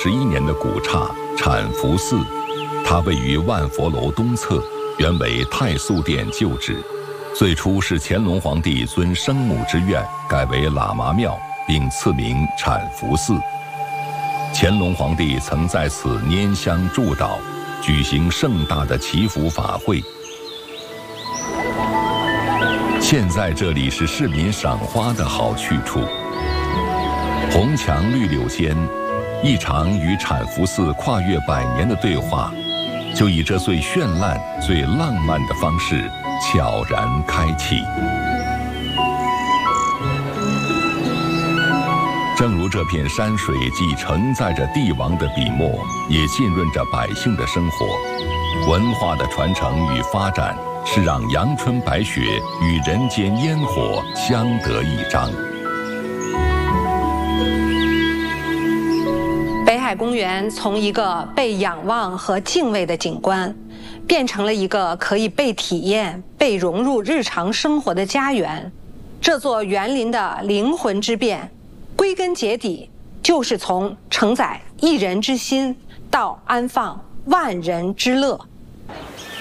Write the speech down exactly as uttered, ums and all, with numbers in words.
十一年的古刹产福寺，它位于万佛楼东侧，原为太素殿旧址。最初是乾隆皇帝遵生母之愿，改为喇嘛庙，并赐名产福寺。乾隆皇帝曾在此拈香祝祷，举行盛大的祈福法会。现在这里是市民赏花的好去处。红墙绿柳间，一场与产福寺跨越百年的对话，就以这最绚烂、最浪漫的方式悄然开启。正如这片山水既承载着帝王的笔墨，也浸润着百姓的生活。文化的传承与发展，是让阳春白雪与人间烟火相得益彰。 北海公园从一个被仰望和敬畏的景观，变成了一个可以被体验、被融入日常生活的家园。这座园林的灵魂之变，归根结底就是从承载一人之心到安放万人之乐。